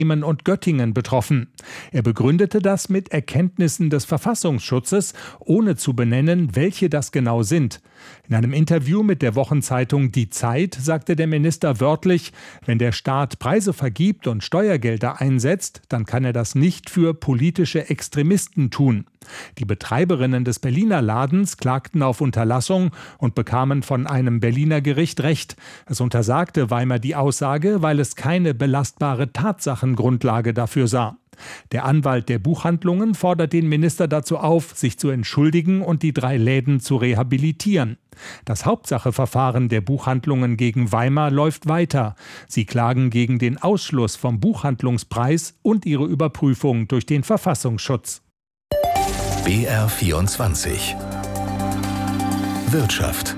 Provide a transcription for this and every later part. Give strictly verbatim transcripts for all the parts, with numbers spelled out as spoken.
Bremen und Göttingen betroffen. Er begründete das mit Erkenntnissen des Verfassungsschutzes, ohne zu benennen, welche das genau sind. In einem Interview mit der Wochenzeitung Die Zeit sagte der Minister wörtlich, wenn der Staat Preise vergibt und Steuergelder einsetzt, dann kann er das nicht für politische Extremisten tun. Die Betreiberinnen des Berliner Ladens klagten auf Unterlassung und bekamen von einem Berliner Gericht Recht. Es untersagte Weimar die Aussage, weil es keine belastbare Tatsachengrundlage dafür sah. Der Anwalt der Buchhandlungen fordert den Minister dazu auf, sich zu entschuldigen und die drei Läden zu rehabilitieren. Das Hauptsacheverfahren der Buchhandlungen gegen Weimar läuft weiter. Sie klagen gegen den Ausschluss vom Buchhandlungspreis und ihre Überprüfung durch den Verfassungsschutz. B R vierundzwanzig Wirtschaft.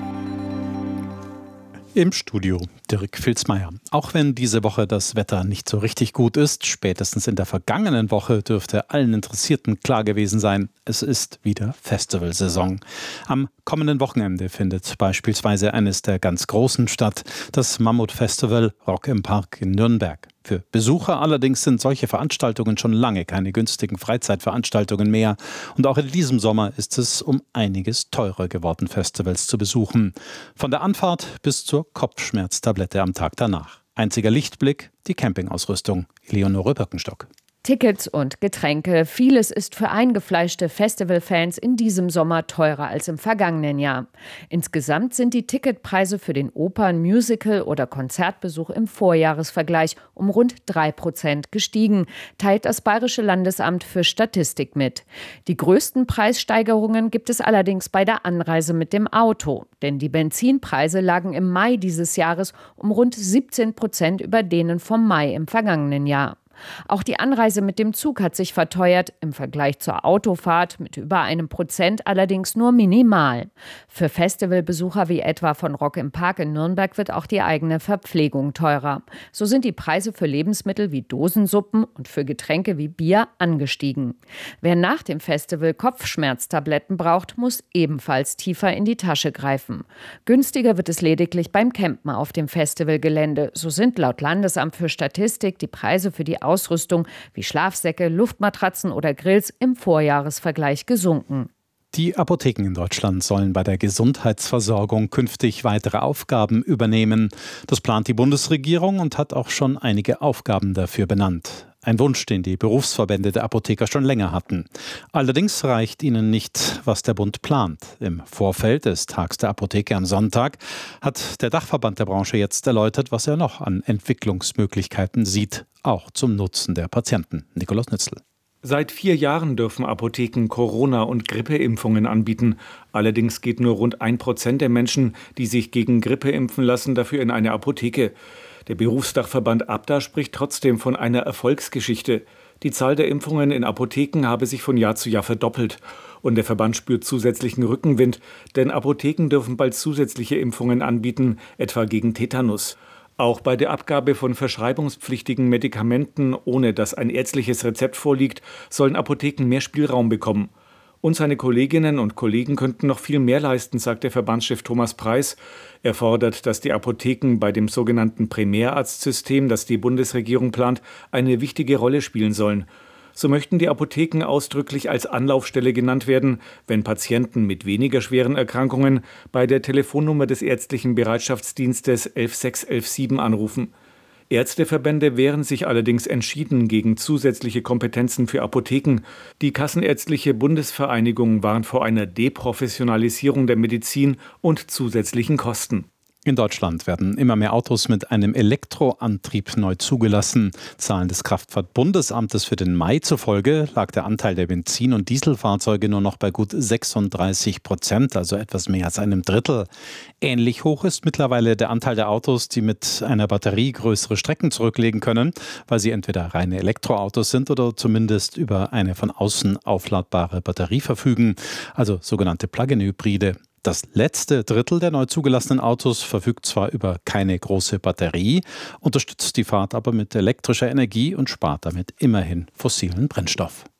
Im Studio Dirk Filzmeier. Auch wenn diese Woche das Wetter nicht so richtig gut ist, spätestens in der vergangenen Woche dürfte allen Interessierten klar gewesen sein, es ist wieder Festivalsaison. Am kommenden Wochenende findet beispielsweise eines der ganz großen statt, das Mammutfestival Rock im Park in Nürnberg. Für Besucher allerdings sind solche Veranstaltungen schon lange keine günstigen Freizeitveranstaltungen mehr. Und auch in diesem Sommer ist es um einiges teurer geworden, Festivals zu besuchen. Von der Anfahrt bis zur Kopfschmerztablette am Tag danach. Einziger Lichtblick, die Campingausrüstung. Eleonore Birkenstock. Tickets und Getränke, vieles ist für eingefleischte Festivalfans in diesem Sommer teurer als im vergangenen Jahr. Insgesamt sind die Ticketpreise für den Opern-, Musical- oder Konzertbesuch im Vorjahresvergleich um rund drei Prozent gestiegen, teilt das Bayerische Landesamt für Statistik mit. Die größten Preissteigerungen gibt es allerdings bei der Anreise mit dem Auto, denn die Benzinpreise lagen im Mai dieses Jahres um rund siebzehn Prozent über denen vom Mai im vergangenen Jahr. Auch die Anreise mit dem Zug hat sich verteuert, im Vergleich zur Autofahrt mit über einem Prozent allerdings nur minimal. Für Festivalbesucher wie etwa von Rock im Park in Nürnberg wird auch die eigene Verpflegung teurer. So sind die Preise für Lebensmittel wie Dosensuppen und für Getränke wie Bier angestiegen. Wer nach dem Festival Kopfschmerztabletten braucht, muss ebenfalls tiefer in die Tasche greifen. Günstiger wird es lediglich beim Campen auf dem Festivalgelände. So sind laut Landesamt für Statistik die Preise für die Ausrüstung wie Schlafsäcke, Luftmatratzen oder Grills im Vorjahresvergleich gesunken. Die Apotheken in Deutschland sollen bei der Gesundheitsversorgung künftig weitere Aufgaben übernehmen. Das plant die Bundesregierung und hat auch schon einige Aufgaben dafür benannt. Ein Wunsch, den die Berufsverbände der Apotheker schon länger hatten. Allerdings reicht ihnen nicht, was der Bund plant. Im Vorfeld des Tags der Apotheke am Sonntag hat der Dachverband der Branche jetzt erläutert, was er noch an Entwicklungsmöglichkeiten sieht, auch zum Nutzen der Patienten. Nikolaus Nützl. Seit vier Jahren dürfen Apotheken Corona- und Grippeimpfungen anbieten. Allerdings geht nur rund ein Prozent der Menschen, die sich gegen Grippe impfen lassen, dafür in eine Apotheke. Der Berufsdachverband ABDA spricht trotzdem von einer Erfolgsgeschichte. Die Zahl der Impfungen in Apotheken habe sich von Jahr zu Jahr verdoppelt. Und der Verband spürt zusätzlichen Rückenwind, denn Apotheken dürfen bald zusätzliche Impfungen anbieten, etwa gegen Tetanus. Auch bei der Abgabe von verschreibungspflichtigen Medikamenten, ohne dass ein ärztliches Rezept vorliegt, sollen Apotheken mehr Spielraum bekommen. Und seine Kolleginnen und Kollegen könnten noch viel mehr leisten, sagt der Verbandschef Thomas Preis. Er fordert, dass die Apotheken bei dem sogenannten Primärarztsystem, das die Bundesregierung plant, eine wichtige Rolle spielen sollen. So möchten die Apotheken ausdrücklich als Anlaufstelle genannt werden, wenn Patienten mit weniger schweren Erkrankungen bei der Telefonnummer des ärztlichen Bereitschaftsdienstes elf sechs elf sieben anrufen. Ärzteverbände wehren sich allerdings entschieden gegen zusätzliche Kompetenzen für Apotheken. Die Kassenärztliche Bundesvereinigung warnt vor einer Deprofessionalisierung der Medizin und zusätzlichen Kosten. In Deutschland werden immer mehr Autos mit einem Elektroantrieb neu zugelassen. Zahlen des Kraftfahrtbundesamtes für den Mai zufolge lag der Anteil der Benzin- und Dieselfahrzeuge nur noch bei gut sechsunddreißig Prozent, also etwas mehr als einem Drittel. Ähnlich hoch ist mittlerweile der Anteil der Autos, die mit einer Batterie größere Strecken zurücklegen können, weil sie entweder reine Elektroautos sind oder zumindest über eine von außen aufladbare Batterie verfügen, also sogenannte Plug-in-Hybride. Das letzte Drittel der neu zugelassenen Autos verfügt zwar über keine große Batterie, unterstützt die Fahrt aber mit elektrischer Energie und spart damit immerhin fossilen Brennstoff.